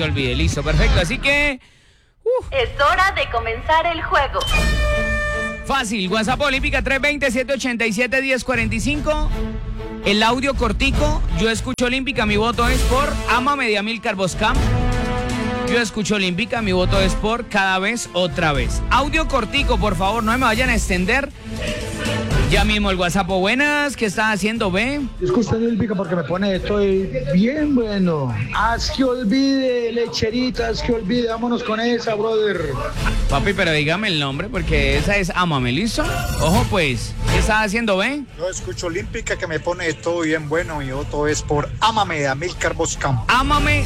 te olvide. Listo, perfecto. Así que... Es hora de comenzar el juego. Fácil, WhatsApp Olímpica 320-787-1045. El audio cortico, yo escucho Olímpica, mi voto es por Ámame de Amílcar Boscam. Yo escucho Olímpica, mi voto es por Cada Vez Otra Vez. Audio cortico, por favor, no me vayan a extender. Ya mismo el WhatsApp. Buenas, ¿qué estás haciendo, ve? Escucha Olímpica porque me pone, estoy bien bueno. Haz que olvide, lecherita, haz que olvide, vámonos con esa, brother. Papi, pero dígame el nombre porque esa es Ámame, ¿listo? Ojo pues, ¿qué estás haciendo, ve? Yo escucho Olímpica que me pone todo bien bueno. Mi voto es por Ámame de Amílcar Boscam. Ámame